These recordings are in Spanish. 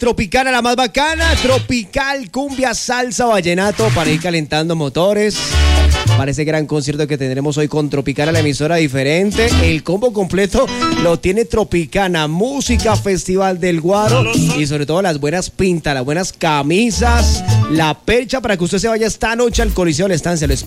Tropicana, la más bacana, tropical, cumbia, salsa, vallenato para ir calentando motores. Para ese gran concierto que tendremos hoy con Tropicana, la emisora diferente. El combo completo lo tiene Tropicana, música, festival del Guaro y sobre todo las buenas pintas, las buenas camisas, la percha para que usted se vaya esta noche al Coliseo de la Estancia. Lo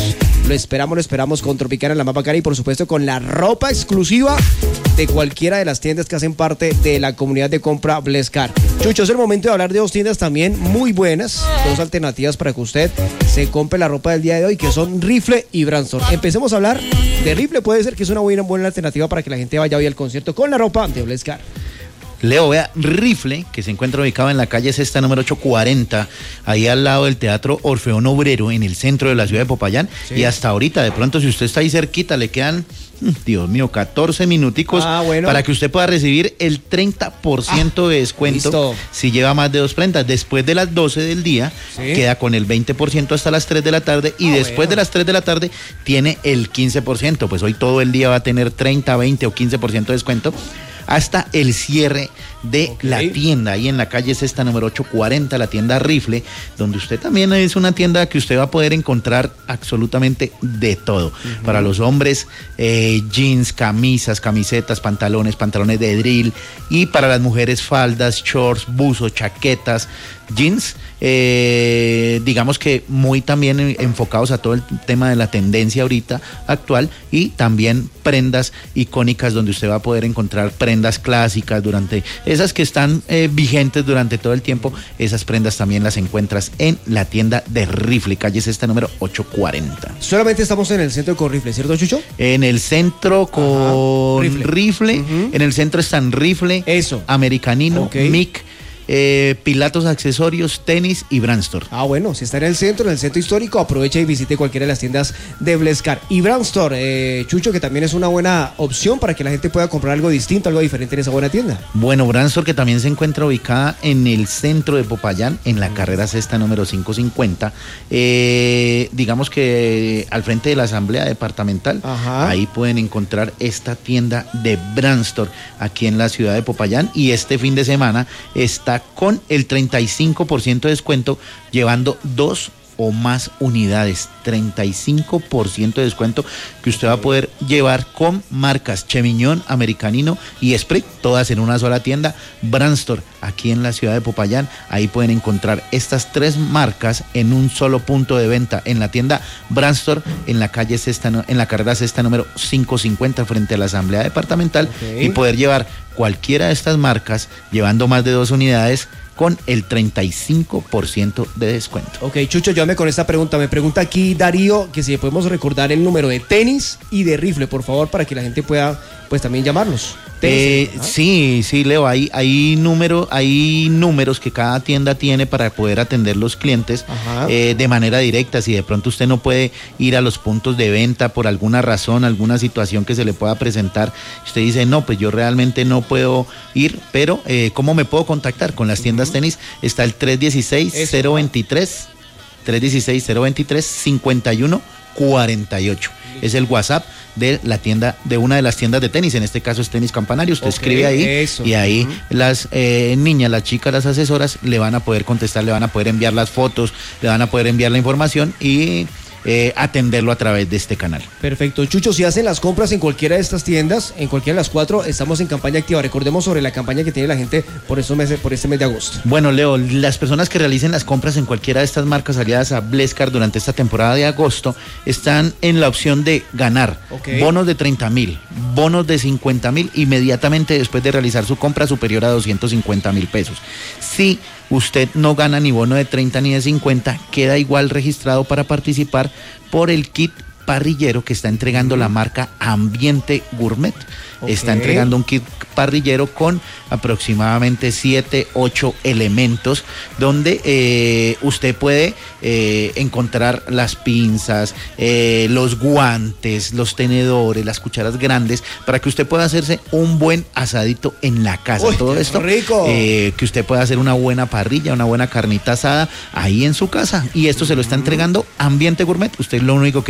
esperamos con Tropicana, la más bacana y por supuesto con la ropa exclusiva de cualquiera de las tiendas que hacen parte de la comunidad de compra Blescar. Chucho, es el momento de hablar de dos tiendas también muy buenas, dos alternativas para que usted se compre la ropa del día de hoy, que son Rifle y Brandstorm. Empecemos a hablar de Rifle, puede ser que es una buena alternativa para que la gente vaya hoy al concierto con la ropa de Blescar. Leo, vea, Rifle, que se encuentra ubicado en la calle Sexta número 840, ahí al lado del Teatro Orfeón Obrero, en el centro de la ciudad de Popayán, sí. Y hasta ahorita, de pronto, si usted está ahí cerquita, le quedan, Dios mío, 14 minuticos para que usted pueda recibir el 30% de descuento listo. Si lleva más de 2 prendas. Después de las 12 del día, ¿sí? Queda con el 20% hasta las 3 de la tarde y después de las 3 de la tarde tiene el 15%. Pues hoy todo el día va a tener 30, 20 o 15% de descuento hasta el cierre de la tienda, ahí en la calle Sexta número 840, la tienda Rifle, donde usted también es una tienda que usted va a poder encontrar absolutamente de todo. Para los hombres, jeans, camisas, camisetas, pantalones de drill, y para las mujeres faldas, shorts, buzos, chaquetas, jeans, digamos que muy también enfocados a todo el tema de la tendencia ahorita actual, y también prendas icónicas donde usted va a poder encontrar prendas clásicas durante esas que están vigentes durante todo el tiempo. Esas prendas también las encuentras en la tienda de Rifle, calle Sexta número 840. Solamente estamos en el centro con Rifle, ¿cierto, Chucho? En el centro con Rifle. En el centro están Rifle, Americanino, Mic, Pilatos Accesorios, Tenis y Brandstorm. Bueno, si está en el centro histórico, aprovecha y visite cualquiera de las tiendas de Blescar. Y Brandstorm, Chucho, que también es una buena opción para que la gente pueda comprar algo distinto, algo diferente en esa buena tienda. Bueno, Brandstorm, que también se encuentra ubicada en el centro de Popayán, en la carrera Sexta número 550, digamos que al frente de la Asamblea Departamental. Ahí pueden encontrar esta tienda de Brandstorm aquí en la ciudad de Popayán, y este fin de semana está con el 35% de descuento, llevando 2 o más unidades. 35% de descuento que usted va a poder llevar con marcas Chemiñón, Americanino y Sprit, todas en una sola tienda. Brandstorm, aquí en la ciudad de Popayán. Ahí pueden encontrar estas 3 marcas en un solo punto de venta, en la tienda Brandstorm, en la calle Sexta, en la carrera Sexta número 550, frente a la Asamblea Departamental, y poder llevar cualquiera de estas marcas llevando más de 2 unidades con el 35% de descuento. Ok, Chucho, llévame con esta pregunta. Me pregunta aquí Darío que si podemos recordar el número de Tenis y de Rifle, por favor, para que la gente pueda pues también llamarlos. Sí, Leo, hay números que cada tienda tiene para poder atender los clientes de manera directa. Si de pronto usted no puede ir a los puntos de venta por alguna razón, alguna situación que se le pueda presentar, usted dice, no, pues yo realmente no puedo ir, pero ¿cómo me puedo contactar con las tiendas Tenis? Está el 316-023-5148. Es el WhatsApp de la tienda, de una de las tiendas de tenis, en este caso es Tenis Campanario. Usted escribe ahí y ahí las niñas, las chicas, las asesoras le van a poder contestar, le van a poder enviar las fotos, le van a poder enviar la información y atenderlo a través de este canal. Perfecto. Chucho, si hacen las compras en cualquiera de estas tiendas, en cualquiera de las 4, estamos en campaña activa. Recordemos sobre la campaña que tiene la gente por este mes de agosto. Bueno, Leo, las personas que realicen las compras en cualquiera de estas marcas aliadas a Blescar durante esta temporada de agosto están en la opción de ganar bonos de 30,000, bonos de 50,000 inmediatamente después de realizar su compra superior a 250,000 pesos. Si usted no gana ni bono de 30 ni de 50, queda igual registrado para participar por el kit parrillero que está entregando la marca Ambiente Gourmet. Está entregando un kit parrillero con aproximadamente 7, 8 elementos donde usted puede encontrar las pinzas, los guantes, los tenedores, las cucharas grandes, para que usted pueda hacerse un buen asadito en la casa. Todo esto rico. Que usted pueda hacer una buena parrilla, una buena carnita asada ahí en su casa, y esto se lo está entregando Ambiente Gourmet. Usted lo único que hace es cada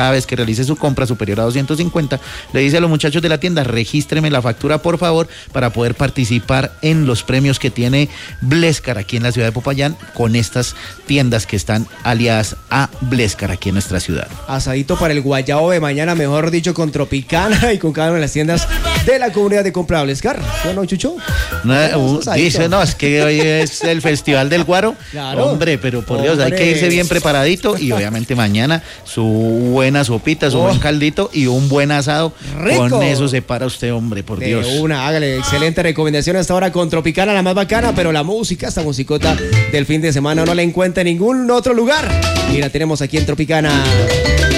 cada vez que realice su compra superior a 250, le dice a los muchachos de la tienda, regístreme la factura por favor para poder participar en los premios que tiene Blescar aquí en la ciudad de Popayán con estas tiendas que están aliadas a Blescar aquí en nuestra ciudad. Asadito para el guayabo de mañana, mejor dicho, con Tropicana y con cada una de las tiendas de la comunidad de compra Blescar. ¿Bueno, Chucho? Dice, no, es que hoy es el Festival del Guaro. Claro. Hombre, pero por Dios, hay que irse bien preparadito y obviamente mañana su buena sopita, su buen caldito y un buen asado. ¡Rico! Con eso se para usted, hombre, por Dios. Hágale, excelente recomendación hasta ahora con Tropicana, la más bacana, pero la música, esta musicota del fin de semana no la encuentra en ningún otro lugar. Y la tenemos aquí en Tropicana.